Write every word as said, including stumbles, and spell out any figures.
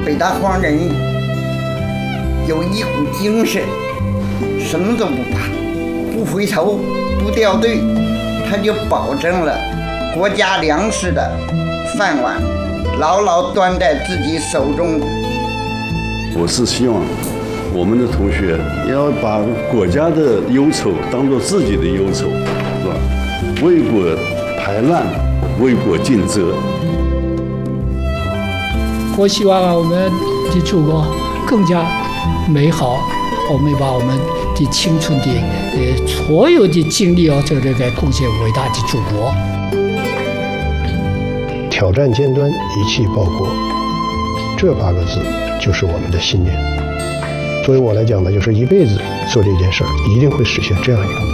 北大荒人有一股精神，什么都不怕，不回头，不掉队，他就保证了国家粮食的饭碗牢牢端在自己手中。 我是希望我们的同学要把国家的忧愁当作自己的忧愁，是吧？为国排难，为国尽责。 我希望我们的祖国更加美好，我们把我们的青春的呃所有的精力要在这个贡献伟大的祖国。 挑战尖端，一气报国，这八个字就是我们的信念。作为我来讲呢，就是一辈子做这件事儿，一定会实现这样一个。